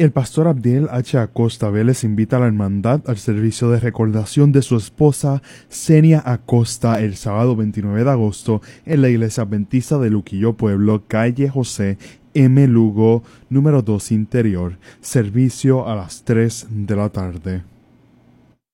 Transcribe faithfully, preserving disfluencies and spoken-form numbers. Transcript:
El pastor Abdiel H. Acosta Vélez invita a la hermandad al servicio de recordación de su esposa Senia Acosta el sábado veintinueve de agosto en la iglesia adventista de Luquillo Pueblo, calle José M. Lugo, número dos interior, servicio a las tres de la tarde.